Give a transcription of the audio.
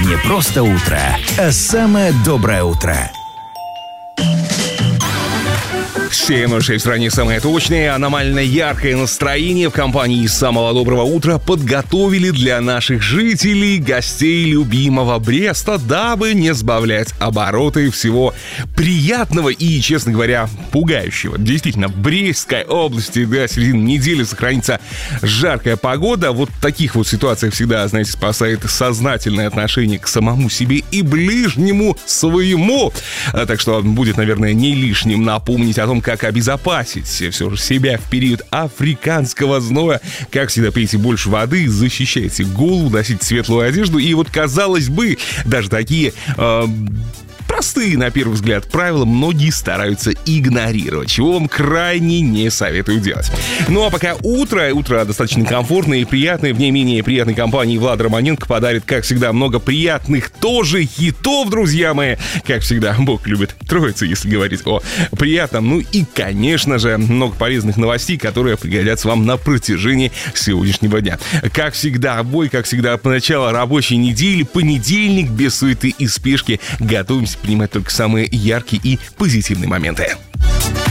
Не просто утро, а самое доброе утро. 7:06 в стране самое точное, аномально яркое настроение в компании самого доброго утра подготовили для наших жителей, гостей любимого Бреста, дабы не сбавлять обороты всего приятного и, честно говоря, пугающего. Действительно, в Брестской области до середины недели сохранится жаркая погода. Вот в таких вот ситуациях всегда, знаете, спасает сознательное отношение к самому себе и ближнему своему. Так что будет, наверное, не лишним напомнить о том, как обезопасить все же себя в период африканского зноя. Как всегда, пейте больше воды, защищайте голову, носите светлую одежду. И вот, казалось бы, даже такие простые, на первый взгляд, правила многие стараются игнорировать, чего вам крайне не советую делать. Ну а пока утро достаточно комфортное и приятное, в не менее приятной компании Влада Романенко подарит, как всегда, много приятных тоже хитов, друзья мои. Как всегда, Бог любит троицу, если говорить о приятном. Ну и, конечно же, много полезных новостей, которые пригодятся вам на протяжении сегодняшнего дня. Как всегда, как всегда, по началу рабочей недели, понедельник, без суеты и спешки, готовимся принимать только самые яркие и позитивные моменты.